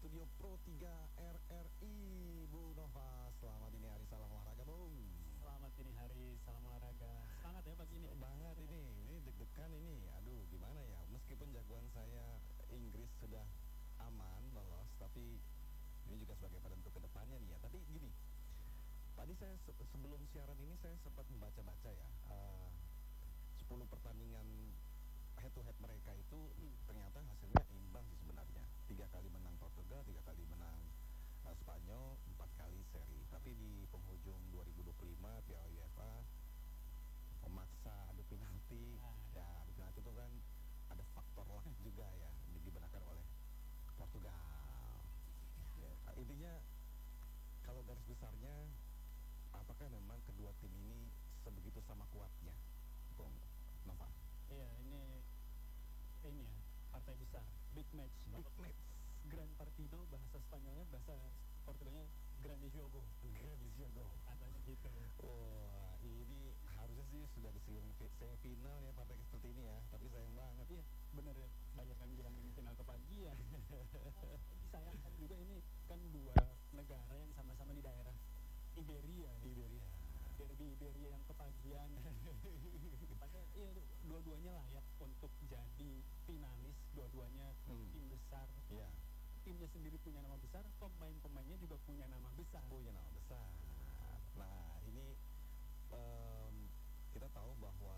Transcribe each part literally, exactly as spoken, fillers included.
studio Pro tiga R R I, Bu Nova. Selamat dini hari, salam olahraga, Bung. Selamat dini hari, salam olahraga. Semangat ya pagi ini. Banget ini, ini deg-degan ini. Aduh, gimana ya? Meskipun jagoan saya Inggris sudah aman lolos, tapi ini juga sebagai penentu kedepannya nih ya. Tapi gini, tadi saya se- sebelum siaran ini saya sempat membaca-baca ya. eh, sepuluh pertandingan head to head mereka itu Hmm. ternyata hasilnya imbang sih sebenarnya. Tiga kali menang Portugal, tiga kali menang uh, Spanyol, empat kali seri. Tapi di penghujung dua ribu dua puluh lima Piala UEFA memaksa adu penalti. Ah, Ya, adu penalti itu kan ada faktor luck juga ya, di- dibenarkan oleh Portugal. Ya, uh, intinya kalau garis besarnya, apakah memang kedua tim ini sebegitu sama kuatnya, Bung Nova? Iya, ini ini ya, partai besar, big match. Big match. Gran Partido, bahasa Spanyolnya, bahasa Portugalnya Grande Jogo. Grande Jogo. Katanya gitu. Wah, ini harusnya sih sudah di semi- semifinal ya partai seperti ini ya, tapi sayang banget. Iya, bener ya. Banyak yang bilang ini final kepagian. Disayangkan juga ini kan dua negara yang sama-sama di daerah Iberia. Ya. Iberia. Derby Iberia yang kepagian. Padahal iya, dua-duanya layak untuk jadi finalis, dua-duanya Hmm. tim besar. Ya, Timnya sendiri punya nama besar, pemain-pemainnya juga punya nama besar. punya nama besar. Nah, ini em, kita tahu bahwa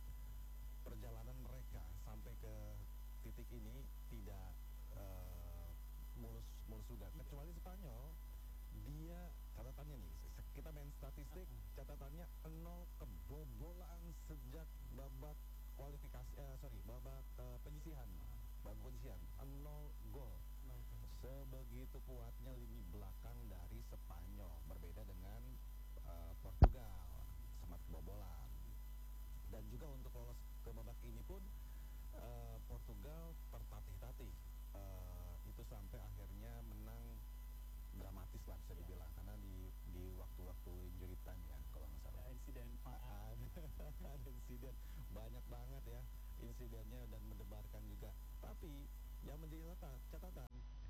perjalanan mereka sampai ke titik ini tidak eh, mulus mulus juga. Kecuali Spanyol, dia catatannya nih, se- kita main statistik, catatannya nol kebobolan sejak babak kualifikasi, eh, sorry, babak eh, penyisihan, babak penyisihan, nol gol. Sebegitu kuatnya lini belakang dari Spanyol, berbeda dengan eh, Portugal, sempat kebobolan. Dan juga untuk lolos ke babak ini pun eh, Portugal tertatih-tatih. Eh, itu sampai akhirnya menang dramatis lah bisa dibilang, karena di di waktu-waktu injury time ya kalau nggak salah. Ada insiden Ah, ada, ada insiden banyak banget ya insidennya dan mendebarkan juga. Tapi yang menjadi catatan, catatan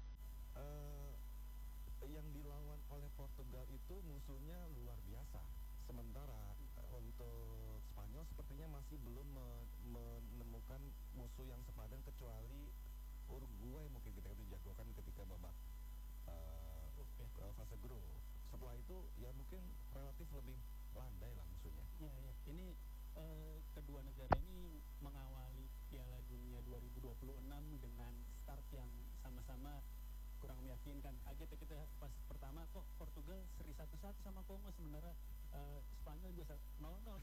eh, yang dilawan oleh Portugal itu musuhnya luar biasa. Sementara eh, untuk Spanyol sepertinya masih belum me- menemukan musuh yang sepadan, kecuali Uruguay mungkin ketika itu jagokan ketika babak eh, grup ya. ke fase grup. Setelah itu ya mungkin relatif lebih landai lah musuhnya. Iya, iya. Ini eh, kedua negara ini mengawali Piala Dunia dua ribu dua puluh enam dengan start yang sama-sama kurang meyakinkan. Kaget ya kita pas pertama kok Portugal seri satu satu sama Kongo, sebenarnya eh, Spanyol juga nol nol.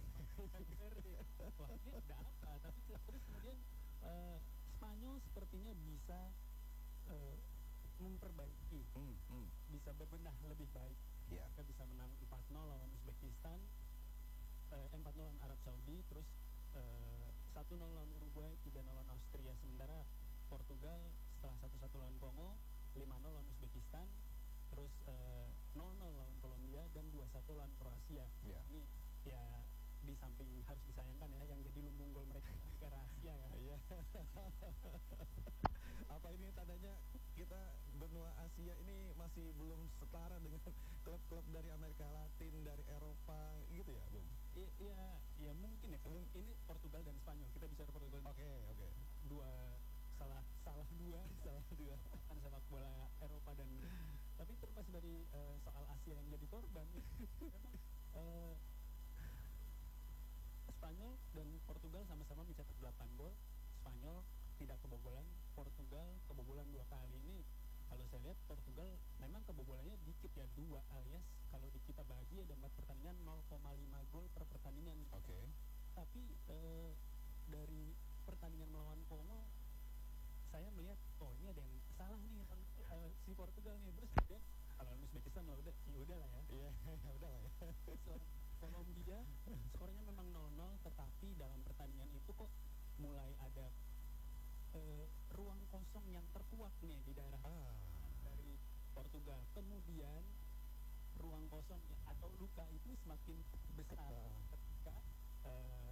Wah, ini ada apa? Tapi te- terus kemudian eh, Spanyol sepertinya bisa eh, memperbaiki, Hmm, hmm, bisa berbenah lebih baik. ya. Mereka bisa menang empat nol lawan Uzbekistan, eh, empat nol lawan Arab Saudi, terus eh, satu nol lawan Uruguay, tiga nol lawan Austria. Sementara Portugal setelah satu satu lawan Kongo, lima nol lawan Uzbekistan, terus eh, nol nol lawan Kolombia, dan dua satu lawan Kroasia. Ya. Ini ya di samping harus disayangkan ya, yang jadi lumbung gol mereka ke rahasia ya. Iya. Apa ini tandanya kita benua Asia ini masih belum setara dengan klub-klub dari Amerika Latin, dari Eropa gitu ya, Bung? I- Iya, ya mungkin ya. Kalau ini Portugal dan Spanyol, kita bicara Portugal. Oke, oke. Dua salah salah dua salah dua kan sepak bola Eropa. Dan tapi terlepas dari eh, soal Asia yang jadi korban, memang eh, Spanyol dan Portugal sama-sama mencetak delapan gol. Spanyol tidak kebobolan, Portugal kebobolan dua kali. Ini kalau saya lihat Portugal memang kebobolannya dikit ya, dua, alias kalau di kita bagi ada empat pertandingan nol koma lima gol per pertandingan. Oke. Tapi eh, dari pertandingan melawan Kongo, saya melihat oh ini ada yang salah nih eh, si Portugal nih. Terus kemudian kalau Uzbekistan ya udah ya udah lah ya. Iya, udah lah ya. Selain Kolombia skornya memang nol nol, tetapi dalam pertandingan itu kok mulai ada eh, ruang kosong yang terkuat nih di daerah Ah, dari Portugal. Kemudian ruang kosong ya, atau luka itu semakin besar Ah. ketika eh,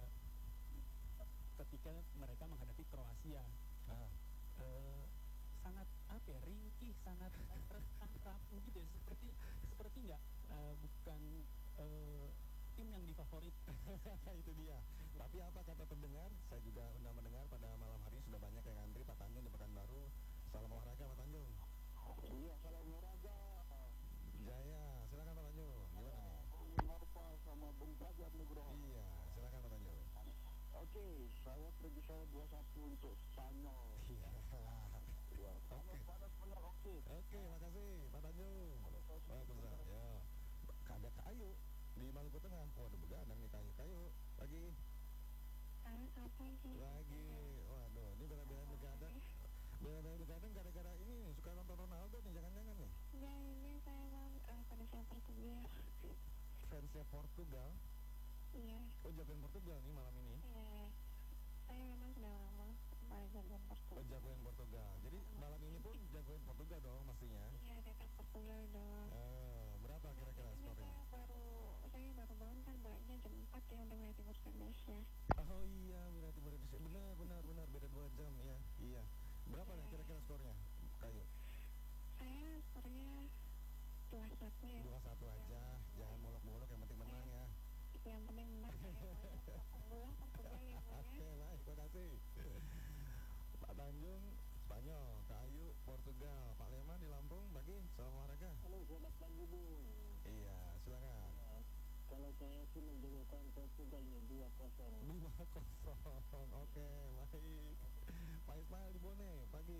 ketika mereka menghadapi Kroasia. ah, Eh, sangat apa apa ya, ringkih, sangat eh, resah, rapuh gitu ya, seperti seperti nggak eh, bukan eh, tim yang difavoritkan. Itu dia. Tapi apa kata pendengar? Saya juga undang mendengar pada malam hari ini sudah banyak yang antri. Pak Tanjung di Pekanbaru. Salam olahraga Pak Tanjung. Iya, salam olahraga. Jaya, silakan Pak Tanjung. Gimana nih? Norpa sama Bung Fajar Nugroho. Iya, silakan Pak Tanjung. Oke, saya pergi saya dua satu untuk Spanyol. Iya. Ya, Oke. panas benar oke. Oke, makasih Pak Tanjung. Waalaikumsalam. Ya. Ada kayu di Maluku Tengah. Waduh, begadang nih kayu. Kayu. Pagi. Halo, selamat pagi. Lagi. Waduh, ini bela-belain begadang. Bela-belain begadang gara-gara ini suka nonton Ronaldo nih, jangan-jangan nih. Enggak, ini saya mau uh, pada saat Portugal. Fansnya Portugal. Iya, Oh, jagoan Portugal nih malam ini. iya. Saya memang sudah lama pada jagoan Oh, Portugal. jagoan Portugal. Jadi malam ini pun jagoan Portugal dong mestinya. Iya, dekat Portugal dong. Eh, berapa kira-kira Ini skornya? saya baru, saya baru bangun kan bolanya jam empat ya udah mulai timur Indonesia. Oh iya, wilayah timur Indonesia. Benar, benar, benar. Beda dua jam ya. Iya. Berapa nih kira-kira skornya? Kayu. Saya skornya dua satu ya. Dua satu aja. Jangan muluk-muluk, yang penting menang ya. Itu yang penting menang. Saya Portugal, Portugal ya Bu Oke, ya. baik. Terima kasih. Pak Tanjung, Spanyol. Kak Ayu, Portugal. Pak Leman di Lampung, pagi. Salam olahraga. Halo, selamat pagi Bung. Iya, silakan. Ya, kalau saya sih menjagokan Portugal nih dua kosong. Dua kosong. Oke, baik. Pak Ismail di Bone, pagi.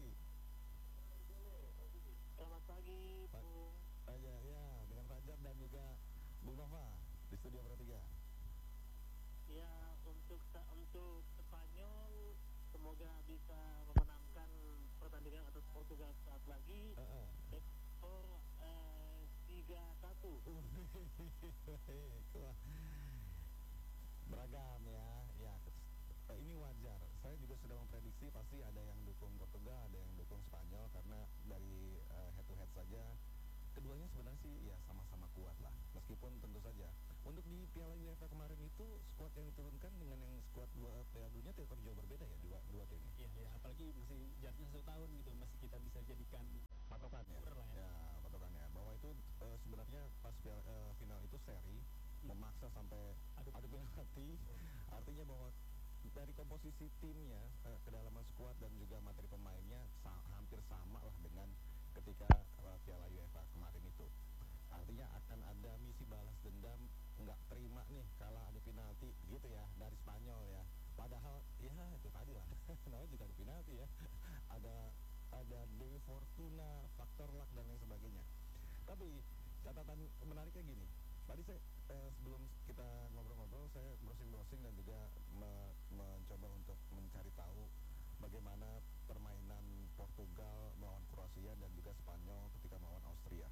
Selamat pagi Pak- Bung. Aja ya, dengan Fajar dan juga Bung Nova di studio Pro tiga. Ya, untuk untuk Spanyol semoga bisa memenangkan pertandingan atas Portugal saat lagi. Heeh. Skor eh, tiga satu. Baik, wah. Beragam ya. Ya, eh, ini wajar. Saya juga sudah memprediksi pasti ada yang dukung Portugal, ada yang dukung Spanyol karena dari eh, head to head saja keduanya sebenarnya sih ya sama-sama kuat lah. Meskipun tentu saja untuk di Piala UEFA kemarin itu skuad yang diturunkan dengan yang skuad dua Piala Dunia tidak jauh berbeda ya dua dua tim ini. Iya, ya, apalagi masih jaraknya satu tahun gitu, masih kita bisa jadikan Patokan ya. ukur lah ya. Ya, patokannya bahwa itu eh, sebenarnya pas piala- eh, final itu seri memaksa sampai Adu adu penalti. Artinya bahwa dari komposisi timnya, eh, kedalaman skuad dan juga materi pemainnya sa- hampir sama lah dengan ketika eh, Piala UEFA kemarin itu. Artinya akan ada misi balas dendam, nggak terima nih kalah adu penalti gitu ya dari Spanyol ya. Padahal ya itu tadi lah, namanya juga adu penalti ya. Ada ada Dewi Fortuna, faktor luck dan lain sebagainya. Tapi catatan menariknya gini, tadi saya eh, sebelum kita ngobrol-ngobrol saya browsing-browsing dan juga me- mencoba untuk mencari tahu bagaimana permainan Portugal melawan Kroasia dan juga Spanyol ketika melawan Austria.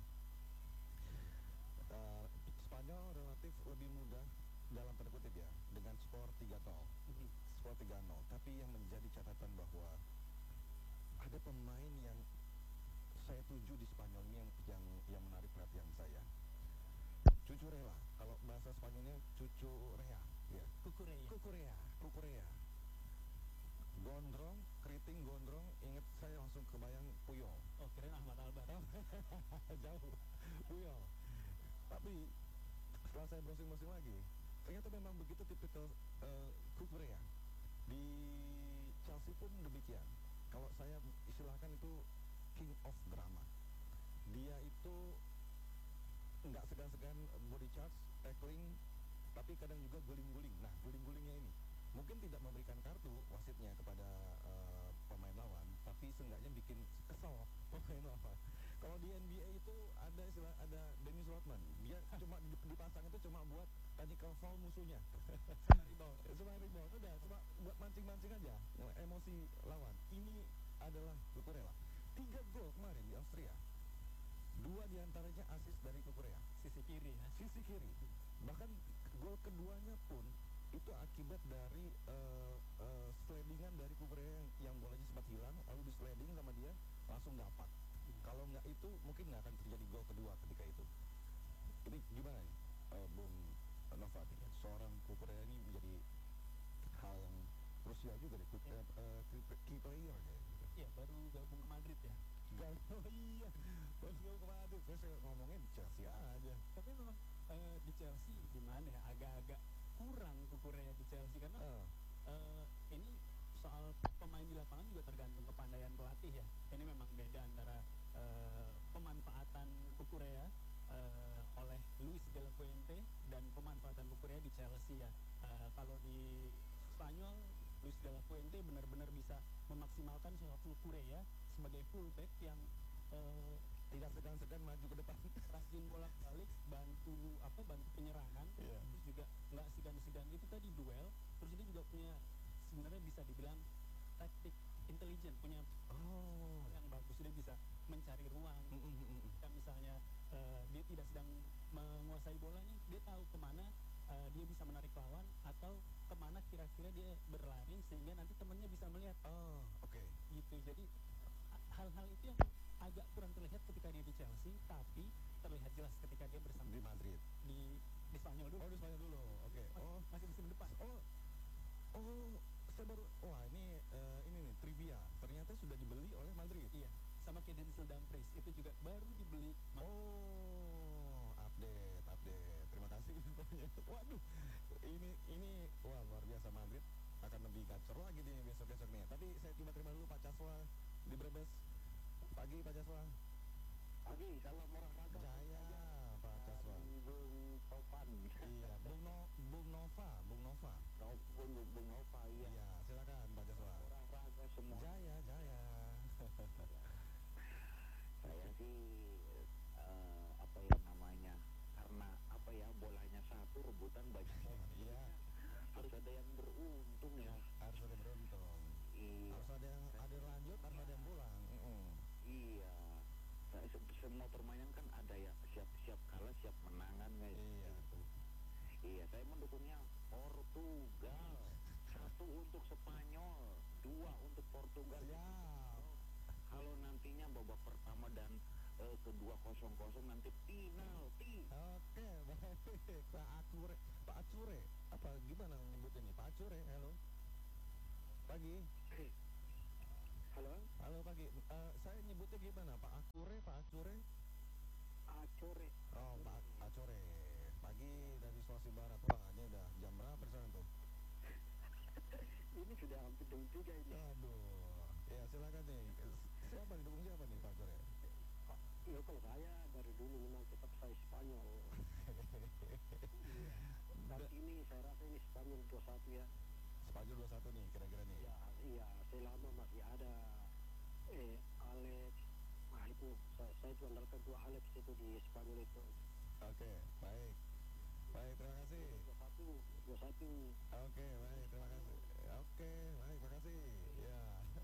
Eh, Spanyol relatif lebih mudah dalam tanda kutip ya dengan skor tiga nol. Mhm. Skor tiga nol, tapi yang menjadi catatan bahwa ada pemain yang saya tuju di Spanyol ini yang yang, yang menarik perhatian saya. Cucurella, kalau bahasa Spanyolnya Cucurea, ya. Kukureya. Kukurea, Kukurea. Gondrong, keriting gondrong, inget saya langsung kebayang Puyol. Oh, kirain Ahmad Albar. Jauh, Puyol. Tapi setelah saya browsing-browsing lagi, ternyata memang begitu tipikal uh, Kukurea. Di Chelsea pun demikian. Kalau saya istilahkan itu king of drama. Dia itu nggak segan-segan body charge, tackling, tapi kadang juga guling-guling. Nah, guling-gulingnya ini mungkin tidak memberikan kartu wasitnya kepada uh, pemain lawan, tapi seenggaknya bikin kesel pemain lawan. Kalau di N B A itu ada istilah ada Dennis Rodman, dia cuma dipasang itu cuma buat tactical foul musuhnya. Sama rebound. Cuma rebound, udah cuma buat mancing-mancing aja emosi lawan. Ini adalah Cucurella. Tiga gol kemarin di Austria. Dua diantaranya asis dari Cucurella. Sisi kiri ya. Sisi kiri. Bahkan gol keduanya pun itu akibat dari uh, uh, slidingan dari Cucurella yang, yang bolanya sempat hilang, lalu di sliding sama dia langsung dapat. Kalau nggak itu mungkin nggak akan terjadi gol kedua ketika itu. Ini gimana nih, uh, Bung Nova? Seorang Cucurella ini menjadi hal yang krusial juga deh, Ya. uh, uh, key player ya. Gitu. Iya, baru gabung ke Madrid ya. Portugal. Oh iya, Portugal ke Madrid. Saya saya ngomongnya di Chelsea aja. Tapi memang eh, di Chelsea gimana ya, agak-agak kurang Kukurea di Chelsea karena Ah, eh, ini soal pemain di lapangan juga tergantung kepandaian pelatih ya. Ini memang beda antara eh, pemanfaatan Kukurea eh, oleh Luis de la Fuente dan pemanfaatan Kukurea di Chelsea ya. Eh, kalau di Spanyol, Luis de la Fuente benar-benar bisa memaksimalkan sosok Kukurea sebagai fullback yang eh, tidak segan-segan maju ke depan. rajin bolak-balik, bantu apa bantu penyerangan, Iya. terus juga nggak segan-segan itu tadi duel, terus dia juga punya sebenarnya bisa dibilang taktik intelijen, punya Oh. yang bagus, dia bisa mencari ruang. Mm, mm, mm, mm. Jika misalnya eh, dia tidak sedang menguasai bola nih, dia tahu kemana eh, dia bisa menarik lawan atau kemana kira-kira dia berlari sehingga nanti temannya bisa melihat Oh, oke. gitu. Jadi a- hal-hal itu yang agak kurang terlihat ketika dia di Chelsea, tapi terlihat jelas ketika dia bersama Di Madrid. di di Spanyol dulu. Oh, di Spanyol dulu. Oke. Mas- Oh, masih musim depan. oh, oh, saya baru, wah ini eh, ini nih trivia. Ternyata sudah dibeli oleh Madrid. Iya, sama kayak Denzel Dumfries itu juga baru dibeli. Ma- Oh, update, update. Terima kasih infonya. Waduh, ini ini wah luar biasa. Madrid akan lebih gacor lagi nih besok-besok nih. Tapi saya coba terima dulu Pak Caswa di Brebes. Pagi Pak Caswa. Pagi, salam olahraga. Jaya Pak Caswa. Dan Bung Topan. Iya, Bung No, Bung Nova, Bung Nova. No, Bung, Bung Nova, iya. Iya, silakan Pak Caswa. Olahraga semua. Jaya, jaya. Saya sih eh, apa ya namanya, karena apa ya, bolanya satu rebutan banyak orang. Iya, Harus ada yang beruntung ya. harus ada beruntung. Iya. Harus ada yang ada yang lanjut, harus ada yang pulang. Mm-mm. Iya. Saya se- semua permainan kan ada ya, siap-siap kalah, siap menangan guys. Iya. Gitu. Iya, saya mendukungnya Portugal. Satu untuk Spanyol, dua untuk Portugal. Siap. Kalau nantinya babak pertama dan eh, kedua kosong kosong nanti penalti. Oke, baik. Pak Akure, Pak Acure, apa gimana nyebutnya nih? Pak Acure, halo. Pagi. Halo, Halo pagi. Eh, saya nyebutnya gimana? Pak Akure, Pak Acure? Acore. Oh, Pak Acore. Pagi dari Sulawesi Barat. Wah, ini udah jam berapa di sana tuh? Ini sudah hampir jam tiga ini. Aduh. Ya, silakan nih. Siapa didukung siapa nih Pak Acore? Ya kalau saya dari dulu memang tetap saya Spanyol. Iya. Tapi ini saya rasa ini Spanyol dua satu ya. Spanyol dua satu nih kira-kira nih. Ya, iya, selama masih ada eh Alex, nah itu saya, saya itu andalkan dua Alex itu di Spanyol itu. Oke, baik. Baik, terima kasih. Dua satu, dua satu. Oke, baik, terima kasih. Oke, baik, terima kasih. Ya.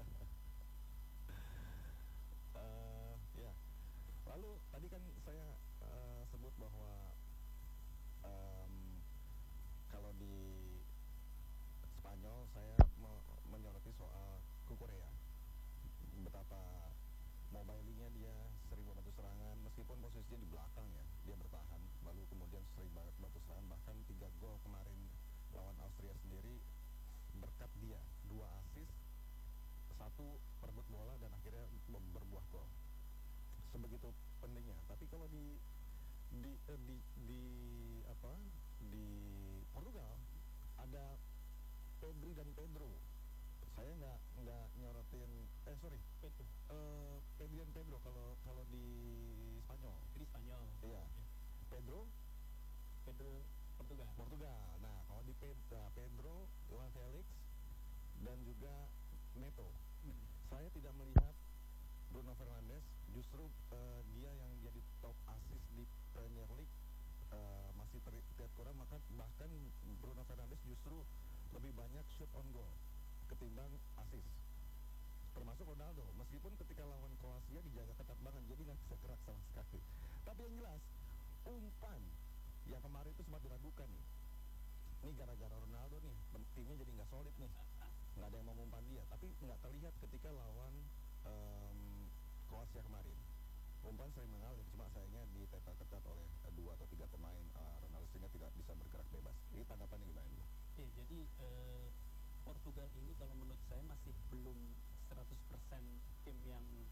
Eh, ya. Lalu tadi kan saya eh, sebut bahwa em, kalau di Spanyol saya me- menyoroti soal Kukurea. Betapa mobilenya dia sering membantu serangan meskipun posisinya di belakang ya, dia bertahan lalu kemudian sering banget bantu serangan, bahkan tiga gol kemarin lawan Austria sendiri berkat dia, dua assist, satu perebut bola dan akhirnya ber- berbuah gol. Sebegitu pentingnya. Tapi kalau di di eh, di, di apa di Portugal ada Pedri dan Pedro. Saya nggak nggak nyorotin eh sorry Pedro eh Pedri dan Pedro kalau kalau di Spanyol. di Spanyol. Iya. Pedro Pedro Portugal. Portugal. Nah, kalau di Ped- nah, Pedro, Joao Felix dan juga Neto. Hmm. Saya tidak melihat Bruno Fernandes, justru eh, dia yang jadi top assist di Premier League eh, masih ter- terlihat kurang, maka bahkan Bruno Fernandes justru lebih banyak shoot on goal ketimbang assist. Termasuk Ronaldo, meskipun ketika lawan Kroasia dijaga ketat banget, jadi nggak bisa gerak sama sekali. Tapi yang jelas, umpan yang kemarin itu sempat diragukan nih. Ini gara-gara Ronaldo nih, timnya jadi nggak solid nih. Nggak ada yang mau umpan dia, tapi nggak terlihat ketika lawan em, Kroasia kemarin. Umpan sering mengalir, cuma sayangnya ditempel ketat oleh eh, dua atau tiga pemain eh, Ronaldo sehingga tidak bisa bergerak bebas. Ini tanggapannya gimana nih? Oke, jadi eh, Portugal ini kalau menurut saya masih belum seratus persen tim yang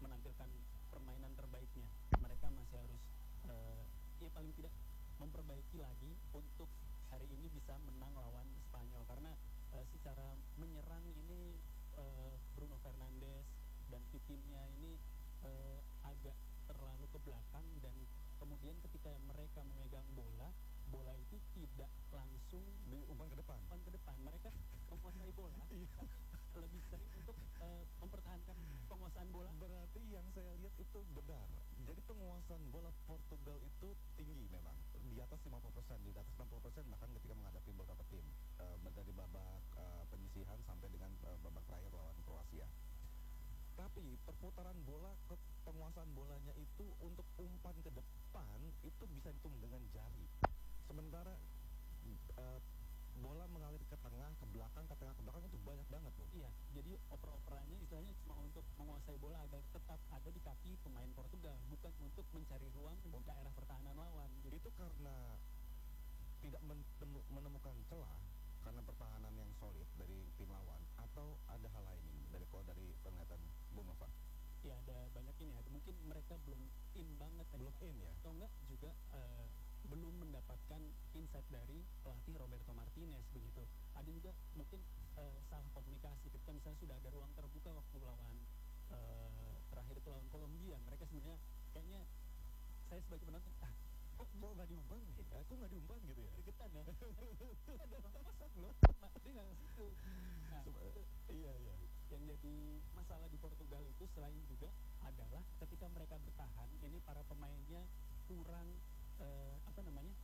menampilkan permainan terbaiknya. Mereka masih harus uh, ya paling tidak memperbaiki lagi untuk hari ini bisa menang lawan Spanyol, karena uh, secara menyerang ini uh, Bruno Fernandes dan timnya ini uh, agak terlalu ke belakang, dan kemudian ketika mereka memegang bola, bola itu tidak langsung diumpan ke depan. umpan ke depan. Mereka menguasai bola, tapi lebih sering untuk uh, mempertahankan penguasaan bola. Berarti yang saya lihat itu benar. Jadi penguasaan bola Portugal itu tinggi memang. Di atas lima puluh persen, di atas enam puluh persen bahkan ketika menghadapi beberapa tim. Uh, dari babak uh, penyisihan sampai dengan uh, babak terakhir lawan Kroasia. Tapi perputaran bola, ke penguasaan bolanya itu untuk umpan ke depan itu bisa dihitung dengan jari. Sementara uh, bola mengalir ke tengah, ke belakang, ke tengah, ke belakang itu banyak banget, Bu. Iya, jadi oper-operannya istilahnya cuma untuk menguasai bola agar tetap ada di kaki pemain Portugal, bukan untuk mencari ruang di daerah pertahanan lawan. Jadi, itu karena tidak menemu- menemukan celah karena pertahanan yang solid dari tim lawan, atau ada hal lain ini dari kalau dari penglihatan Bung Nova? ya ada banyak ini ya. Mungkin mereka belum in banget ya. Belum in ya? Atau enggak juga uh, belum mendapatkan insight dari pelatih Roberto Martinez begitu. Ada juga mungkin uh, salah komunikasi ketika misalnya sudah ada ruang terbuka waktu lawan uh, terakhir itu lawan Kolombia. Mereka sebenarnya kayaknya saya sebagai penonton, ah kok Kok nggak diumpan? Eh, kok nggak diumpan gitu ya? gregetan ya. Ada orang masak loh, dia nggak ke situ. Nah, Sup- itu iya iya. yang jadi masalah di Portugal itu selain juga adalah ketika mereka bertahan, ini para pemainnya kurang eh, apa namanya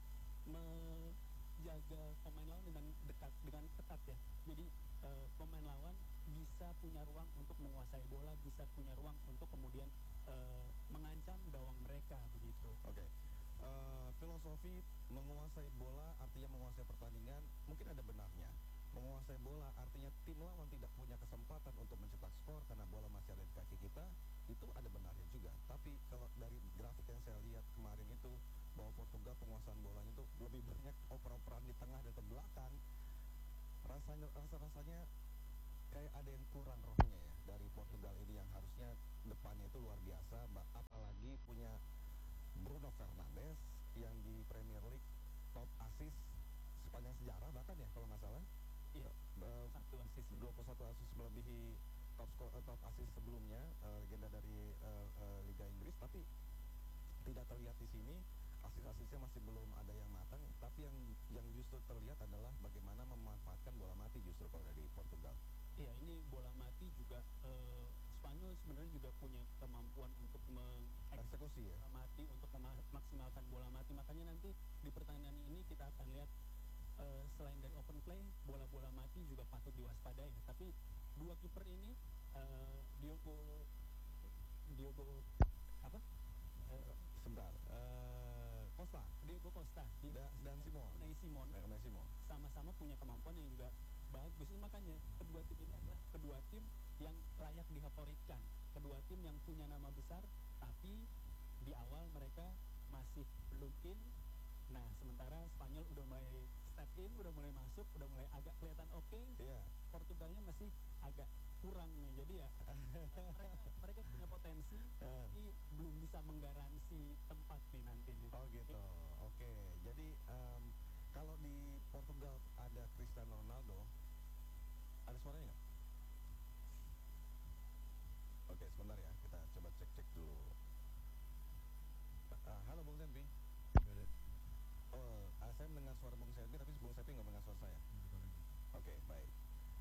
menjaga pemain lawan dengan dekat, dengan ketat ya. Jadi eh, pemain lawan bisa punya ruang untuk menguasai bola, bisa punya ruang untuk kemudian eh, mengancam gawang mereka begitu. Oke. Eh, filosofi menguasai bola artinya menguasai pertandingan mungkin ada benarnya. Menguasai bola artinya tim lawan tidak punya kesempatan untuk mencetak skor karena bola masih ada di kaki kita, itu ada benarnya juga. Tapi kalau dari grafik yang saya lihat kemarin itu bahwa Portugal penguasaan bolanya itu lebih banyak oper-operan di tengah dan ke belakang, rasanya rasa-rasanya kayak ada yang kurang rohnya ya dari Portugal ini, yang harusnya depannya itu luar biasa, ba- apalagi punya Bruno Fernandes yang di Premier League top assist sepanjang sejarah bahkan ya kalau nggak salah. Iya, Eh, satu assist. dua puluh satu assist melebihi top skor, eh, top assist sebelumnya, eh, legenda dari eh, eh, Liga Inggris, tapi tidak terlihat di sini. Asis-asisnya masih belum ada yang matang, tapi yang yang justru terlihat adalah bagaimana memanfaatkan bola mati justru kalau dari Portugal. Iya, ini bola mati juga eh, Spanyol sebenarnya juga punya kemampuan untuk Eksekusi ya. bola mati, untuk memaksimalkan bola mati. Makanya nanti di pertandingan ini kita akan lihat eh, selain dari open play, bola-bola mati juga patut diwaspadai. Tapi dua kiper ini eh, Diogo Diogo apa? Eh, Sebentar. Eh, Costa Diogo Costa di, da- dan Simon. Unai Simon Eh, Unai Simon. sama-sama punya kemampuan yang juga bagus. Makanya kedua tim ini adalah kedua tim yang layak difavoritkan, kedua tim yang punya nama besar, tapi di awal mereka masih belum in. Nah, sementara Spanyol udah mulai step in, udah mulai masuk, udah mulai agak kelihatan oke. Iya. Portugalnya masih agak kurang nih. Jadi ya mereka mereka punya potensi, Eh. tapi belum bisa menggaransi tempat nih nanti. Oh gitu, oke. Jadi em, kalau di Portugal ada Cristiano Ronaldo, ada suaranya nggak? Oke, sebentar ya, kita coba cek-cek dulu. Ah, halo Bung Sempi. Oh, ah, saya mendengar suara Bung Sempi, tapi Bung Sempi nggak mendengar suara saya. Oke, baik.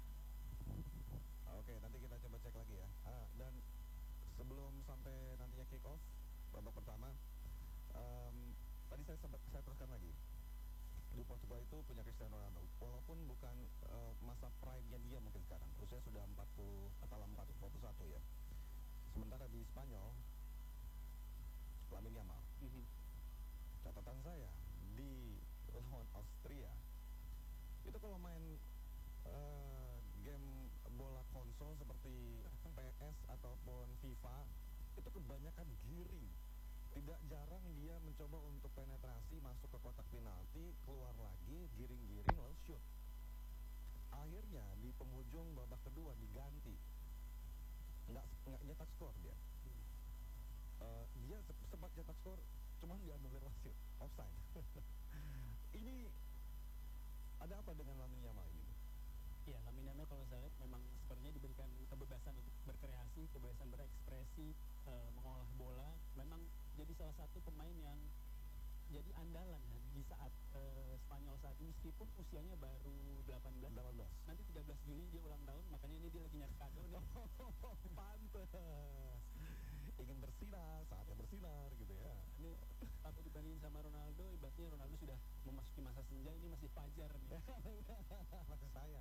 Oke, nanti kita coba cek lagi ya. Ah, dan sebelum sampai nantinya kick off babak pertama, em, tadi saya sempat saya teruskan lagi. Di Portugal itu punya Cristiano Ronaldo, walaupun bukan eh, masa prime-nya dia mungkin sekarang, usia sudah empat puluh atau empat puluh satu ya. Sementara di Spanyol, Lamine Yamal. Mhm. Catatan saya di lawan Austria itu kalau main eh, game bola konsol seperti P S ataupun FIFA itu kebanyakan giring. Tidak jarang dia mencoba untuk penetrasi masuk ke kotak penalti, keluar lagi, giring-giring lalu shoot. Akhirnya di penghujung babak kedua diganti, nggak nggak nyetak skor dia. eh, dia se- sempat cetak skor, cuman dianulir wasit, offside. Ini ada apa dengan Lamine Yamal ini? Ya, Lamine Yamal kalau saya lihat memang sepertinya diberikan kebebasan untuk berkreasi, kebebasan berekspresi, eh, mengolah bola. Memang jadi salah satu pemain yang jadi andalan ya di saat eh, Spanyol saat ini, meskipun usianya baru delapan belas. delapan belas. Nanti tiga belas Juli dia ulang tahun, makanya ini dia lagi nyari kado nih. Pantes. Ingin bersinar, saatnya bersinar gitu ya. Ini kalau dibandingin sama Ronaldo, ibaratnya Ronaldo sudah memasuki masa senja, ini masih fajar nih. Masih saya.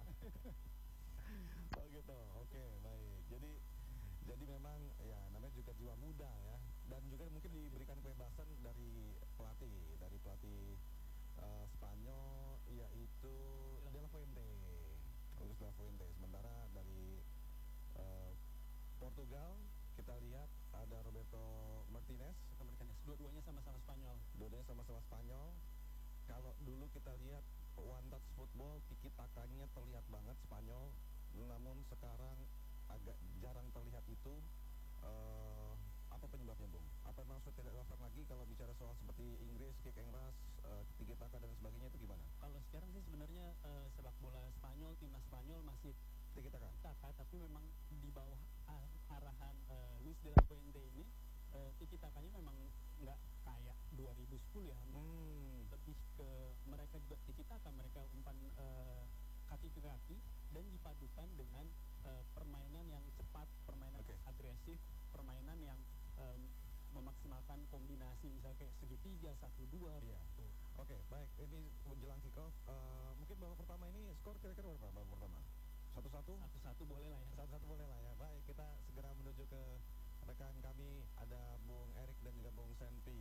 Oh gitu. Oke, baik. Jadi jadi memang ya namanya juga jiwa muda ya, dan juga mungkin diberikan kebebasan dari pelatih, dari pelatih eh, Spanyol yaitu De La Fuente. Luis De La Fuente. Sementara dari eh, Portugal kita lihat ada Roberto Martinez. Martinez, dua-duanya sama-sama Spanyol. Dua-duanya sama-sama Spanyol. Kalau dulu kita lihat one touch football, tiki takanya terlihat banget Spanyol, namun sekarang agak jarang terlihat itu. Eh, apa penyebabnya, Bung? Apa memang sudah tidak relevan lagi kalau bicara soal seperti Inggris, kick and rush, eh, tiki taka dan sebagainya, itu gimana? Kalau sekarang sih sebenarnya eh, sepak bola Spanyol, timnas Spanyol masih Tiki taka. taka, tapi memang di bawah ar- arahan eh, Luis de la Fuente ini, eh, tiki takanya memang nggak kayak dua ribu sepuluh ya. Hmm. Lebih ke mereka juga tiki taka, mereka umpan eh, kaki ke kaki dan dipadukan dengan eh, permainan yang cepat, permainan Oke. agresif, permainan yang em, memaksimalkan kombinasi misalnya kayak segitiga, satu dua. Iya. Tuh. Oke, baik. Ini menjelang kick off. Eh, mungkin babak pertama ini skor kira-kira berapa babak pertama? Satu-satu? Satu-satu boleh lah ya. Satu-satu boleh lah ya. Baik, kita segera menuju ke rekan kami, ada Bung Erik dan juga Bung Senpi.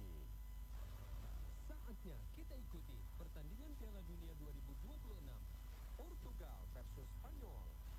Saatnya kita ikuti pertandingan Piala Dunia dua ribu dua puluh enam Portugal versus Spanyol.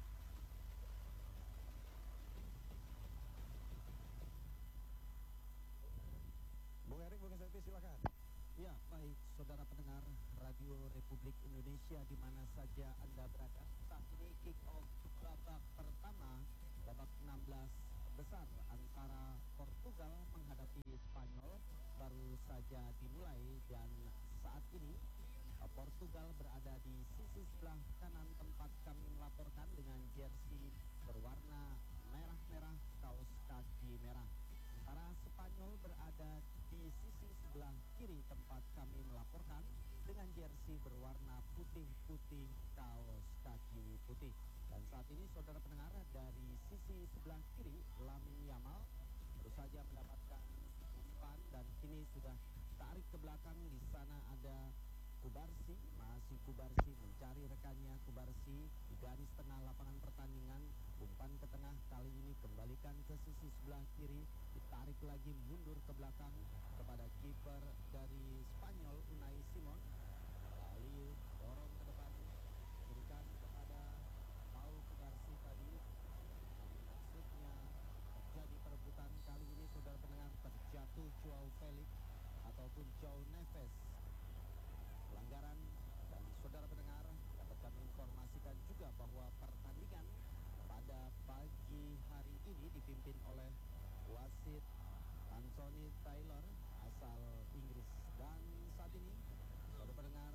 Bung Erik, Bung Senpi, silakan. Ya, baik saudara pendengar Radio Republik Indonesia di mana saja Anda berada. Saat ini kick off babak pertama, babak enam belas besar antara Portugal menghadapi Spanyol baru saja dimulai, dan saat ini eh, Portugal berada di sisi sebelah kanan tempat kami melaporkan dengan jersey berwarna merah-merah, kaos kaki merah. Sementara Spanyol berada di sisi sebelah kiri tempat kami melaporkan dengan jersey berwarna putih-putih, kaos kaki putih. Dan saat ini saudara pendengar, dari sisi sebelah kiri Lamine Yamal baru saja mendapatkan umpan dan kini sudah tarik ke belakang. Di sana ada Kubarsi, masih Kubarsi mencari rekannya. Kubarsi di garis tengah lapangan pertandingan, umpan ke tengah, kali ini kembalikan ke sisi sebelah kiri, ditarik lagi mundur ke belakang kepada kiper dari Spanyol Unai Simon, lalu dorong ke depan, berikan kepada Pau Kubarsi tadi. Maksudnya terjadi perebutan, kali ini saudara pendengar terjatuh Joao Felix ataupun Joao Neves, pelanggaran. Dan saudara pendengar, dapat kami informasikan juga bahwa pertandingan pada pagi hari ini dipimpin oleh wasit Anthony Taylor asal Inggris. Dan saat ini saudara pendengar,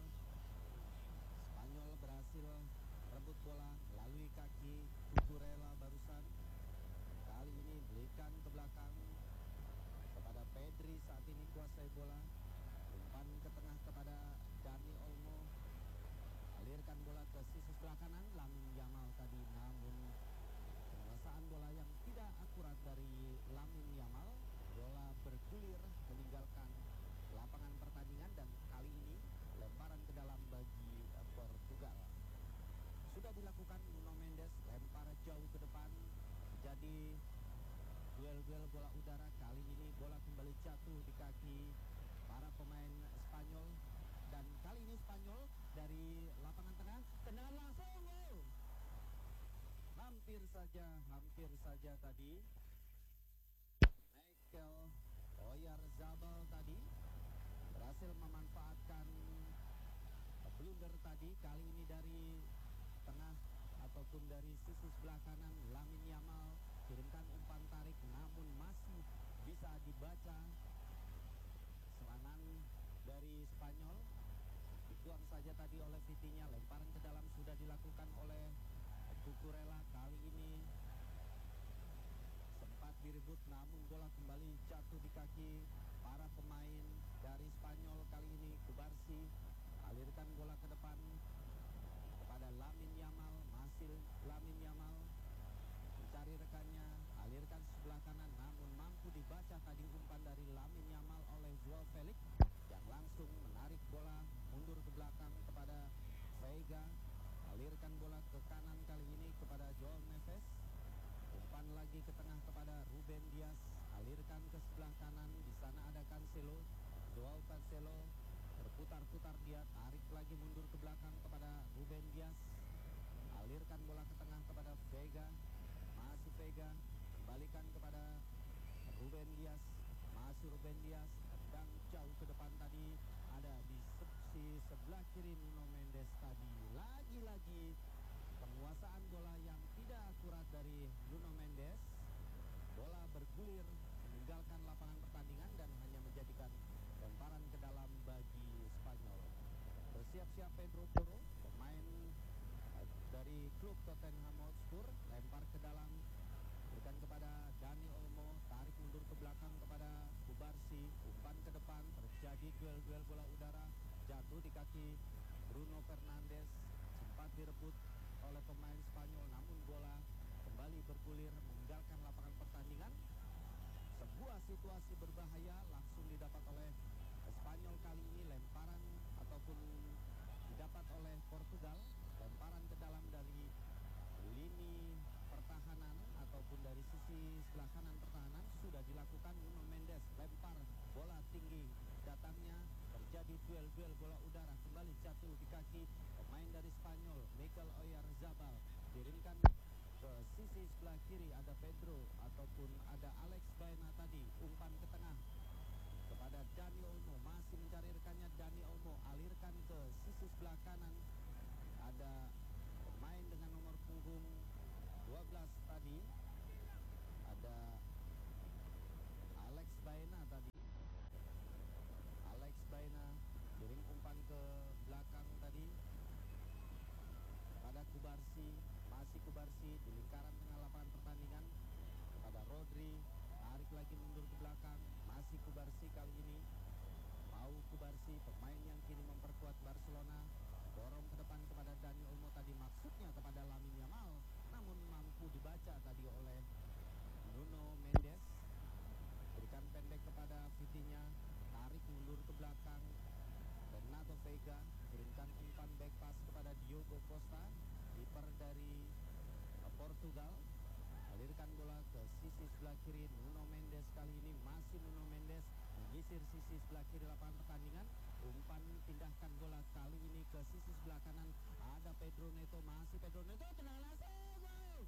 Spanyol berhasil rebut bola melalui kaki Cucurella barusan. Kali ini berikan ke belakang kepada Pedri, saat ini kuasai bola, umpan ke tengah kepada Dani Olmo, alirkan bola ke sisi sebelah kanan Lamine Yamal tadi, namun penguasaan bola yang tidak akurat dari Lamine Yamal, bola bergulir meninggalkan lapangan pertandingan, dan kali ini lemparan ke dalam bagi eh, Portugal. Sudah dilakukan Nuno Mendes, lempar jauh ke depan, jadi duel-duel bola udara. Kali ini bola kembali jatuh di kaki para pemain Spanyol, dan kali ini Spanyol dari lapangan tengah, tendangan langsung, gol. Hampir saja, hampir saja tadi Michael Oyarzabal tadi berhasil memanfaatkan blunder tadi. Kali ini dari tengah ataupun dari sisi sebelah kanan Lamine Yamal kirimkan umpan tarik, namun masih bisa dibaca serangan dari Spanyol. Dibuang saja tadi oleh Vitinha, lemparan ke dalam sudah dilakukan oleh Cucurella. Kali ini sempat direbut namun bola kembali jatuh di kaki para pemain dari Spanyol. Kali ini Cubarsí alirkan bola ke depan kepada Lamine Yamal. Masih Lamine Yamal mencari rekannya, alirkan sebelah kanan namun mampu dibaca tadi umpan dari Lamine Yamal oleh Joao Felix yang langsung menarik bola mundur ke belakang kepada Veiga. Alirkan bola ke kanan kali ini kepada Joao Neves. Umpan lagi ke tengah kepada Ruben Dias. Alirkan ke sebelah kanan, di sana ada Cancelo. Joao Cancelo berputar-putar dia, tarik lagi mundur ke belakang kepada Ruben Dias. Alirkan bola ke tengah kepada Veiga. Masih Veiga, kembalikan kepada Ruben Dias. Masih Ruben Dias, tendang jauh ke depan tadi. Ada di sisi sebelah kiri Nuno Mendes tadi. Lagi-lagi penguasaan bola yang tidak akurat dari Nuno Mendes. Bola bergulir meninggalkan lapangan pertandingan dan hanya menjadikan lemparan ke dalam bagi Spanyol. Bersiap-siap Pedro Porro, pemain dari klub Tottenham Hotspur, lempar ke dalam, berikan kepada Dani Olmo, tarik mundur ke belakang kepada Cubarsí, umpan ke depan, terjadi duel-duel bola udara, jatuh di kaki Bruno Fernandes, sempat direbut oleh pemain Spanyol namun bola kembali bergulir meninggalkan lapangan pertandingan. Sebuah situasi berbahaya langsung didapat oleh Spanyol kali ini, lemparan ataupun didapat oleh Portugal, lemparan ke dalam dari lini pertahanan ataupun dari sisi sebelah kanan pertahanan sudah dilakukan. Nuno Mendes lempar bola tinggi, datangnya terjadi duel-duel bola udara, kembali jatuh di kaki pemain dari Spanyol Mikel Oyarzabal. Kirimkan ke sisi sebelah kiri, ada Pedro ataupun ada Alex Baena tadi, umpan ke tengah kepada Dani Olmo, masih mencari rekannya Dani Olmo, alirkan ke sisi sebelah kanan, ada pemain dengan nomor punggung dua belas tadi, ada Alex Baena tadi. Alex Baena kirim umpan ke belakang tadi pada Cubarsí, masih Cubarsí di lingkaran tengah lapangan pertandingan kepada Rodri, tarik lagi mundur ke belakang, masih Cubarsí kali ini. Mau Cubarsí, pemain yang kini memperkuat Barcelona, dorong ke depan kepada Dani Olmo tadi, maksudnya kepada Lamine Yamal, namun mampu dibaca tadi oleh Nuno Mendes. Berikan pendek kepada Vitinha, tarik mundur ke belakang Bernardo Veiga, kirimkan umpan back pass kepada Diogo Costa, kiper dari Portugal. Alirkan bola ke sisi sebelah kiri Nuno Mendes, kali ini masih Nuno Mendes menyisir sisi sebelah kiri lapangan pertandingan. Umpan pindahkan bola kali ini ke sisi sebelah kanan, ada Pedro Neto, masih Pedro Neto, tendangan langsung gol!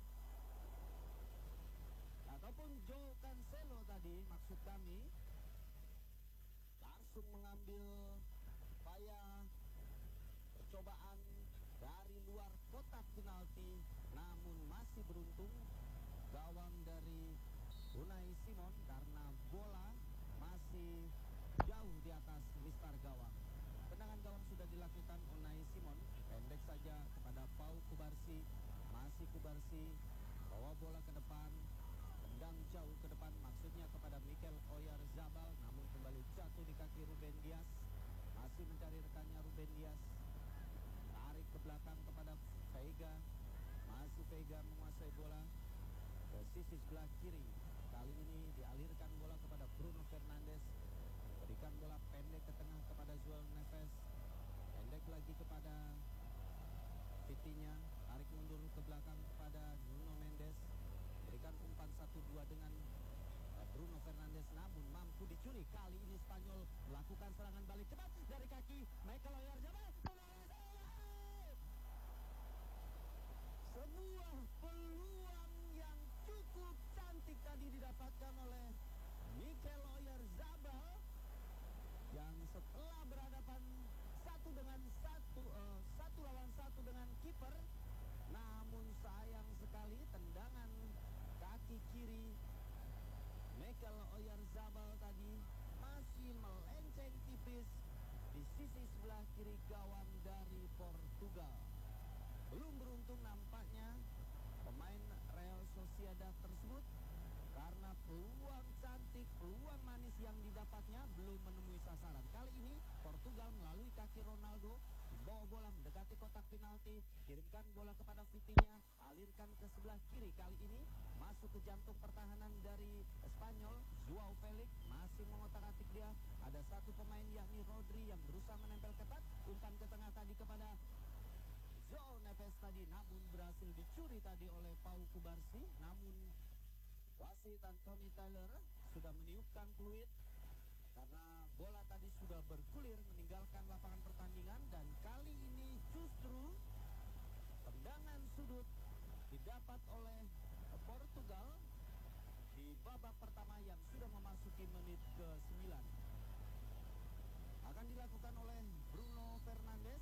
Ataupun Joao Cancelo tadi maksud kami, langsung mengambil upaya percobaan dari luar kotak penalti, namun masih beruntung gawang dari Unai Simon karena bola masih jauh di atas mistar gawang. Tendangan gawang sudah dilakukan Unai Simon, pendek saja kepada Pau Cubarsí, masih Cubarsí bawa bola ke depan, tendang jauh ke depan, maksudnya kepada Mikel Oyarzabal, namun kembali jatuh di kaki Ruben Dias. Masih mencari rekannya Ruben Dias, tarik ke belakang kepada Veiga, masih Veiga menguasai bola ke sisi sebelah kiri. Kali ini dialirkan bola kepada Bruno Fernandes, berikan bola pendek ke tengah kepada Joao Neves, pendek lagi kepada Vitinha, tarik mundur ke belakang kepada Nuno Mendes, berikan umpan satu dua dengan Bruno Fernandes, namun mampu dicuri. Kali ini Spanyol melakukan serangan balik cepat dari kaki Mikel Oyarzabal. Sebuah peluang yang cukup cantik tadi didapatkan oleh Mikel Oyarzabal yang setelah berhadapan satu dengan satu, uh, satu lawan satu dengan kiper, namun sayang sekali tendangan kaki kiri Mikel Oyarzabal Oyarzabal tadi masih melenceng tipis di sisi sebelah kiri gawang dari Portugal. Belum beruntung nampaknya pemain Real Sociedad tersebut, karena peluang cantik, peluang manis yang didapatnya belum menemui sasaran. Kali ini Portugal melalui kaki Ronaldo bawa bola mendekati kotak penalti, kirimkan bola kepada Vitinha, alirkan ke sebelah kiri. Kali ini masuk ke jantung pertahanan dari Spanyol. Joao Felix masih mengotak-atik dia. Ada satu pemain yakni Rodri yang berusaha menempel ketat, umpan ke tengah tadi kepada Joao Neves tadi, namun berhasil dicuri tadi oleh Pau Kubarsi. Namun wasit Anthony Taylor sudah meniupkan peluit karena bola tadi sudah bergulir meninggalkan lapangan pertandingan. Dan kali ini justru tendangan sudut didapat oleh Portugal di babak pertama yang sudah memasuki menit ke sembilan. Akan dilakukan oleh Bruno Fernandes.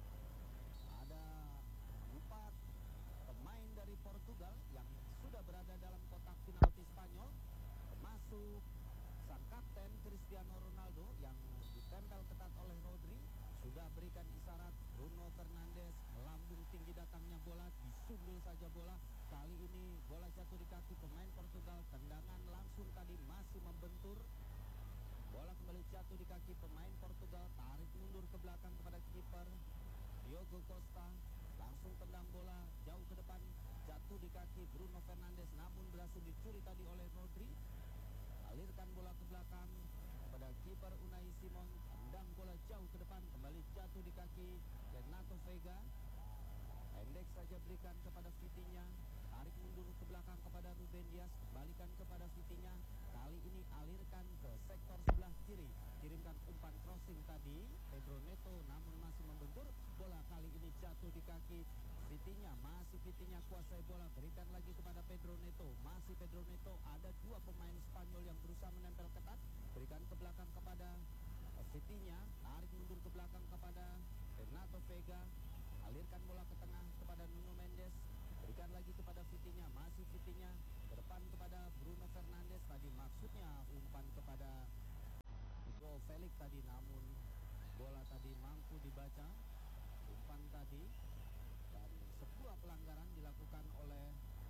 Ada empat pemain dari Portugal yang sudah berada dalam kotak penalti Spanyol, termasuk sang kapten Cristiano Ronaldo yang ditempel ketat oleh Rodri. Sudah berikan isyarat. Bruno Fernandes melambung tinggi datangnya bola, disundul saja bola. Kali ini bola jatuh di kaki pemain Portugal. Tendangan langsung tadi masih membentur. Bola kembali jatuh di kaki pemain Portugal. Tarik mundur ke belakang kepada kiper Diogo Costa. Langsung tendang bola jauh ke depan, jatuh di kaki Bruno Fernandes, namun berhasil dicuri tadi oleh Rodri. Alirkan bola ke belakang kepada kiper Unai Simon, tendang bola jauh ke depan, kembali jatuh di kaki Renato Vega. Pendek saja berikan kepada Vitinha, tarik mundur ke belakang kepada Ruben Dias, kembalikan kepada Vitinha. Kali ini alirkan ke sektor sebelah kiri, kirimkan umpan crossing tadi Pedro Neto, namun masih membentur. Bola kali ini jatuh di kaki Vitinha, masih Vitinha kuasai bola, berikan lagi kepada Pedro Neto, masih Pedro Neto. Ada dua pemain Spanyol yang berusaha menempel ketat, berikan ke belakang kepada Vitinha, tarik mundur ke belakang kepada Renato Vega, alirkan bola ke tengah kepada Nuno Mendes, berikan lagi kepada Vitinha, masih Vitinha, ke depan kepada Bruno Fernandes. Tadi maksudnya umpan kepada Joao Felix tadi, namun bola tadi mampu dibaca umpan tadi, dan sebuah pelanggaran dilakukan oleh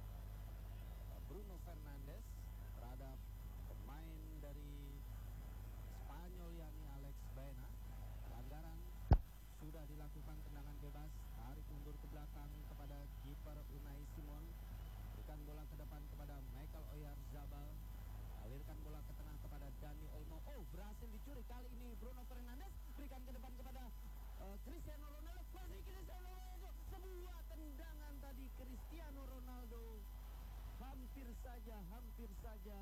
Bruno Fernandes terhadap pemain dari Spanyol yakni Alex Baena. Pelanggaran sudah dilakukan, tendangan bebas, tarik mundur ke belakang kepada kiper Unai Simon, berikan bola ke depan kepada Michael Oyarzabal, alirkan bola ke tengah kepada Dani Olmo. Oh, berhasil dicuri kali ini Bruno Fernandes, berikan ke depan kepada uh, Cristiano Ronaldo, masih Cristiano Ronaldo. Sebuah tendangan tadi Cristiano Ronaldo, hampir saja, hampir saja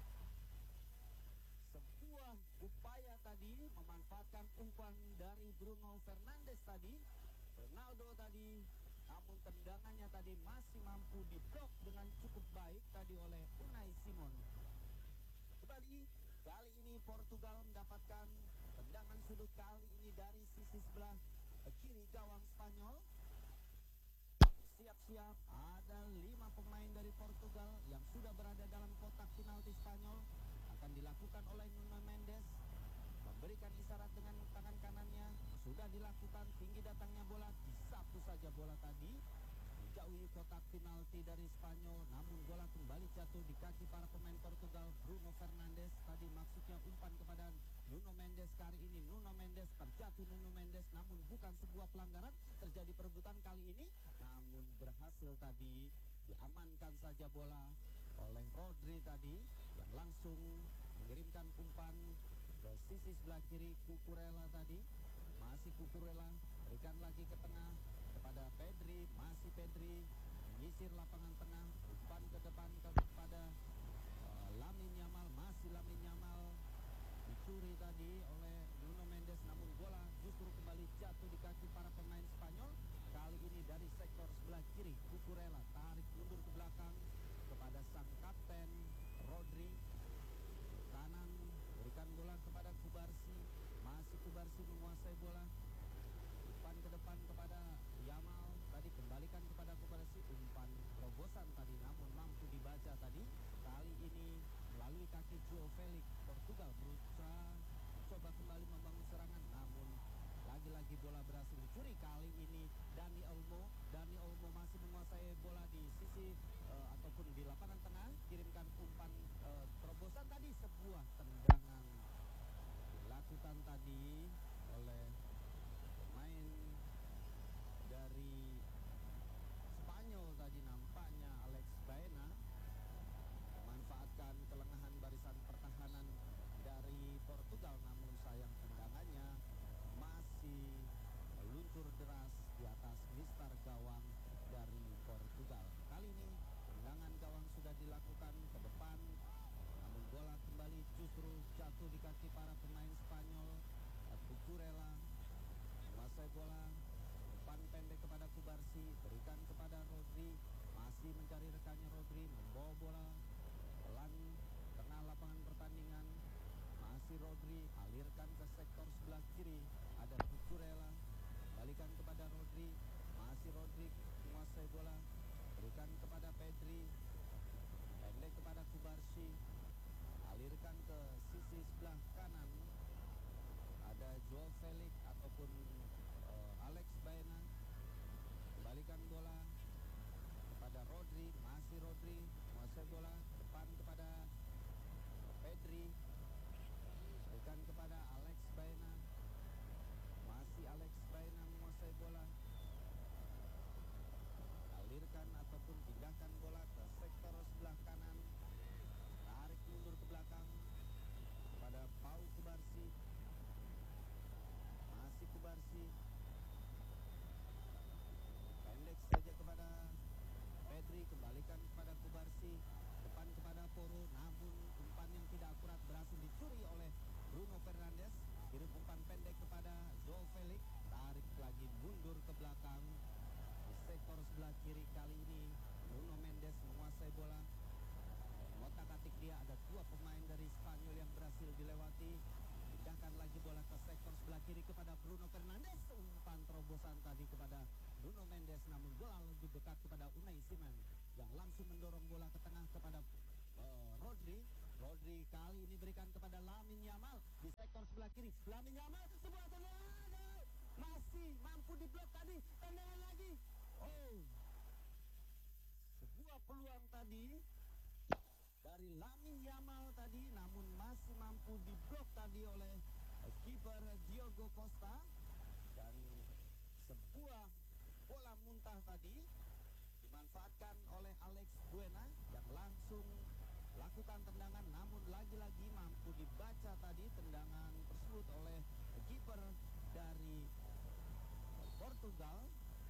sebuah upaya tadi memanfaatkan umpan dari Bruno Fernandes tadi, Ronaldo tadi, namun tendangannya tadi masih mampu diblok dengan cukup baik tadi oleh Unai Simon. Kembali, kali ini Portugal mendapatkan tendangan sudut, kali ini dari sisi sebelah kiri gawang Spanyol. Siap-siap, ada lima pemain dari Portugal yang sudah berada dalam kotak penalti Spanyol. Akan dilakukan oleh Nuno Mendes, memberikan isyarat dengan tangan kanannya. Sudah dilakukan, tinggi datangnya bola, disapu saja bola tadi menjauhi kotak penalti dari Spanyol, namun bola kembali jatuh di kaki para pemain Portugal. Bruno Fernandes tadi maksudnya umpan kepada Nuno Mendes. Kali ini Nuno Mendes, terjatuh Nuno Mendes, namun bukan sebuah pelanggaran. Terjadi perebutan kali ini, namun berhasil tadi diamankan saja bola oleh Rodri tadi, yang langsung mengirimkan umpan ke sisi sebelah kiri Cucurella tadi. Masih Cucurella, berikan lagi ke tengah kepada Pedri, masih Pedri menyisir lapangan tengah, umpan ke depan kepada uh, Lamine Yamal, masih Lamine Yamal, dicuri tadi oleh Nuno Mendes, namun bola justru kembali jatuh di kaki para pemain Spanyol. Kali ini dari sektor sebelah kiri Cucurella, tarik mundur ke belakang kepada sang kapten Rodri. Kanan, berikan bola kepada Kubarsi, masih Kubarsi menguasai bola, umpan ke depan kepada Yamal, tadi kembalikan kepada Kubarsi, umpan terobosan tadi namun mampu dibaca tadi. Kali ini melalui kaki Joao Felix, Portugal berusaha coba kembali membangun serangan, namun lagi-lagi bola berhasil dicuri. Kali ini Dani Olmo, Dani Olmo masih menguasai bola di sisi uh, ataupun di lapangan tengah, kirimkan umpan uh, terobosan tadi, sebuah tendangan dilakukan tadi oleh pemain dari Spanyol tadi, nampaknya Alex Baena memanfaatkan kelengahan barisan pertahanan dari Portugal, namun sayang tendangannya masih meluncur deras di atas mistar gawang dari Portugal. Kali ini tendangan gawang sudah dilakukan ke depan, namun bola kembali justru jatuh di kaki para pemain Spanyol. Cucurella menguasai bola, umpan pendek kepada Kubarsi, berikan kepada Rodri, masih mencari rekannya. Rodri membawa bola pelan tengah lapangan pertandingan, masih Rodri alirkan ke sektor sebelah kiri, ada Cucurella, balikan kepada Rodri, masih Rodri menguasai bola, berikan kepada Pedri, pendek kepada Kubarsi, alirkan ke sisi sebelah kanan, ada Joao Felix ataupun uh, Alex Baena, kembalikan bola kepada Rodri, masih Rodri menguasai bola, depan kepada Pedri, berikan kepada Alex Baena, masih Alex Baena menguasai bola, alirkan ataupun pindahkan bola ke sektor sebelah kanan, tarik mundur ke belakang kepada Pau Kubarsi, masih Kubarsi, pendek saja kepada Pedri, kembalikan kepada Kubarsi, depan kepada Poro, namun umpan yang tidak akurat berhasil dicuri oleh Bruno Fernandes, kirim umpan pendek kepada Joao Felix, tarik lagi mundur ke belakang di sektor sebelah kiri. Kali ini Nuno Mendes menguasai bola, ngotak-atik dia, ada dua pemain dari Spanyol yang berhasil dilewati, pindahkan lagi bola ke sektor sebelah kiri kepada Bruno Fernandes, umpan terobosan tadi kepada Nuno Mendes, namun bola lebih dekat kepada Unai Simon yang langsung mendorong bola ke tengah kepada uh, Rodri. Rodri kali ini berikan kepada Lamine Yamal di sektor sebelah kiri. Lamine Yamal, sebuah tendangan, masih mampu diblok tadi, tendangan lagi. Oh, sebuah peluang tadi dari Lamine Yamal tadi, namun masih mampu diblok tadi oleh uh, kiper Diogo Costa, dan sebuah bola muntah tadi dimanfaatkan oleh Alex Baena yang langsung lakukan tendangan, namun lagi-lagi mampu dibaca tadi tendangan tersebut oleh kiper dari Portugal,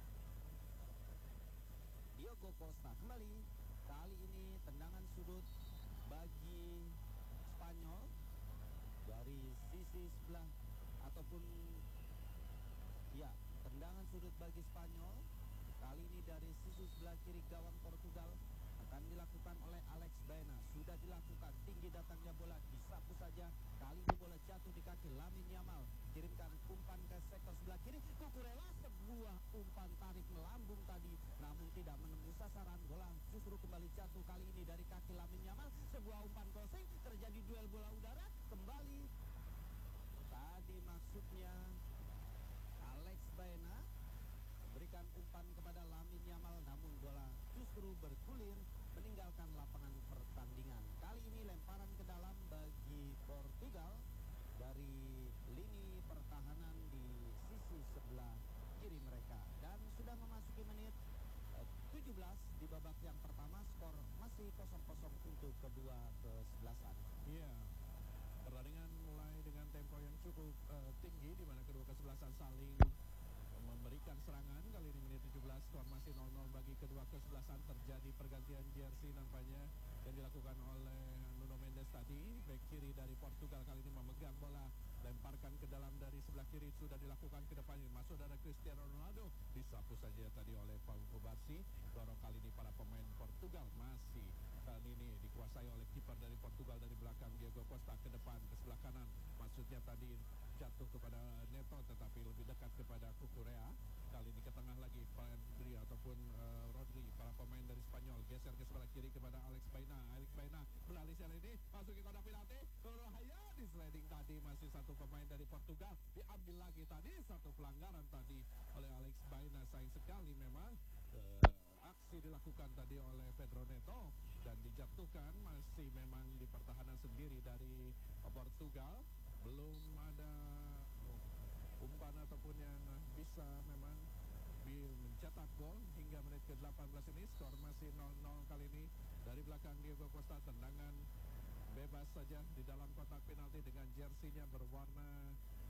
Diogo Costa. Kembali, kali ini tendangan sudut bagi Spanyol dari sisi sebelah ataupun ya, tendangan sudut bagi Spanyol kali ini dari sisi sebelah kiri gawang Portugal akan dilakukan oleh Alex Baena. Sudah dilakukan, tinggi datangnya bola, disapu saja. Kali ini bola jatuh di kaki Lamine Yamal, kirimkan umpan ke sektor sebelah kiri. Cucurella, sebuah umpan tarik melambung tadi, namun tidak menembus sasaran. Bola justru kembali jatuh kali ini dari kaki Lamine Yamal. Sebuah umpan crossing, terjadi duel bola udara kembali. Tadi maksudnya Alex Baena berikan umpan kepada Lamine Yamal, namun bola justru bergulir meninggalkan lapangan pertandingan. Kali ini lemparan ke dalam bagi Portugal dari lini pertahanan di sisi sebelah kiri mereka, dan sudah memasuki menit eh, tujuh belas di babak yang pertama. Skor masih kosong kosong untuk kedua kesebelasan. Iya, pertandingan mulai dengan tempo yang cukup uh, tinggi, di mana kedua kesebelasan saling memberikan serangan. Kali ini menit tujuh belas, skor masih nol nol bagi kedua kesebelasan. Terjadi pergantian jersey nampaknya yang dilakukan oleh Nuno Mendes tadi. Bek kiri dari Portugal kali ini memegang bola, lemparkan ke dalam dari sebelah kiri, sudah dilakukan ke depan, masuk dari Cristiano Ronaldo, disapu saja tadi oleh Pau Kubarsi. Dorong kali ini para pemain Portugal, masih kali ini dikuasai oleh kiper dari Portugal dari belakang, Diogo Costa ke depan ke sebelah kanan, maksudnya tadi jatuh kepada Neto tetapi lebih dekat kepada Cucurella. Kali ini ke tengah lagi Pedri ataupun uh, Rodri, para pemain dari Spanyol geser ke sebelah kiri kepada Alex Baena. Alex Baena beralih kali ini masuk ke kotak penalti, berbahaya. sliding tadi, masih satu pemain dari Portugal. Diambil lagi tadi, satu pelanggaran tadi oleh Alex Baena. Sayang sekali memang uh, aksi dilakukan tadi oleh Pedro Neto dan dijatuhkan. Masih memang di pertahanan sendiri dari uh, Portugal. Belum ada uh, umpan ataupun yang uh, bisa memang mencetak gol hingga menit ke delapan belas ini. Skor masih nol nol kali ini. Dari belakang Diego Costa, tendangan bebas saja di dalam kotak penalti dengan jersinya berwarna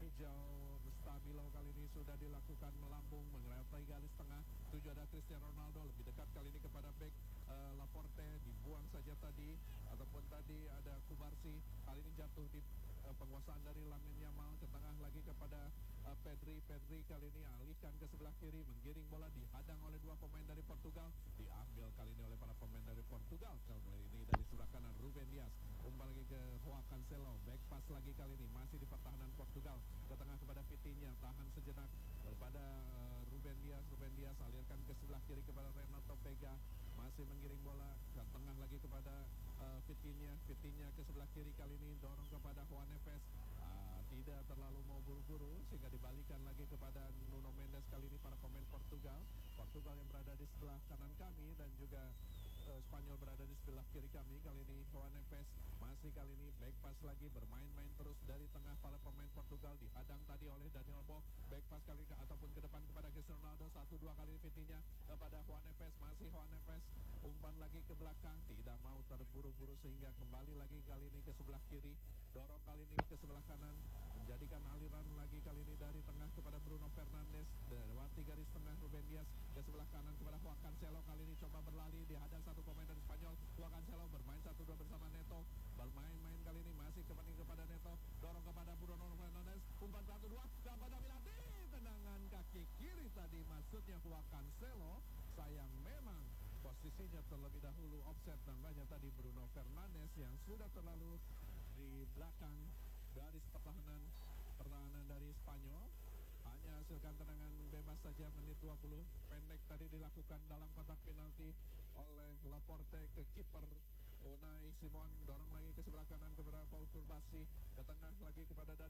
hijau stabilo. Kali ini sudah dilakukan melambung melewati garis tengah. Tujuh ada Cristiano Ronaldo, lebih dekat kali ini kepada bek uh, Laporte, dibuang saja tadi, ataupun tadi ada Kubarsi. Kali ini jatuh di uh, penguasaan dari Lamine Yamal, ke tengah lagi kepada uh, Pedri. Pedri kali ini alihkan ke sebelah kiri, menggiring bola, dihadang oleh dua pemain dari Portugal, diambil kali ini oleh para pemain dari Portugal. Kali ini dari sebelah kanan Ruben Dias, umpan lagi ke Joao Cancelo, back pass lagi kali ini masih di pertahanan Portugal, ke tengah kepada Vitinha, tahan sejenak kepada uh, Ruben Dias. Ruben Dias alirkan ke sebelah kiri kepada Renato Vega, masih menggiring bola ke tengah lagi kepada uh, Vitinha. Vitinha ke sebelah kiri kali ini dorong kepada Juan Neves, uh, tidak terlalu mau buru-buru sehingga dibalikan lagi kepada Nuno Mendes. Kali ini para pemain Portugal Portugal yang berada di sebelah kanan kami dan juga uh, Spanyol berada di sebelah kiri kami. Kali ini Juan Neves masih kali ini back pass lagi, bermain-main terus dari tengah para pemain Portugal, dihadang tadi oleh Daniel Bo, back pass kali ini ataupun ke depan kepada Cristiano Ronaldo. Satu dua kali ini Vitinha kepada Juan Neves, masih Juan Neves umpan lagi ke belakang, tidak mau terburu-buru sehingga kembali lagi kali ini ke sebelah kiri, dorong kali ini ke sebelah kanan, menjadikan aliran lagi kali ini dari tengah kepada Bruno Fernandes, lewati garis tengah Ruben Dias ke sebelah kanan kepada Joao Cancelo. Kali ini coba berlari, dihadang satu pemain dari Spanyol. Joao Cancelo bermain satu dua bersama Neto, bermain-main kali ini masih kembali kepada Neto, dorong kepada Bruno Fernandes, umpan satu dua kepada Milati, tendangan kaki kiri tadi maksudnya Joao Cancelo. Sayang memang posisinya terlebih dahulu offset, namanya tadi Bruno Fernandes yang sudah terlalu di belakang garis pertahanan pertahanan dari Spanyol. Hanya hasilkan tendangan bebas saja. Menit dua puluh pendek tadi dilakukan dalam kotak penalti oleh Laporte ke kiper Unai Simon, dorong lagi ke sebelah kanan kepada Paul Kurbasi, ke tengah lagi kepada